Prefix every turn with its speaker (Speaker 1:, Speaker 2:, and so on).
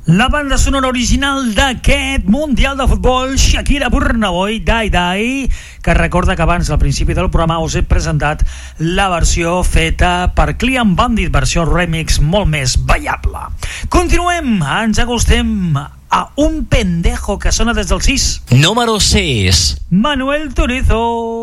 Speaker 1: La banda sonora original d'aquest Mundial de Futbol, Shakira Burnaboy, Die Die, que recorda que abans, al principi del programa, us he presentat la versió feta per Clean Bandit, versió remix molt més ballable. Continuem, ens acostem a Un Pendejo, que sona des del 6.
Speaker 2: Número 6.
Speaker 1: Manuel Turizo.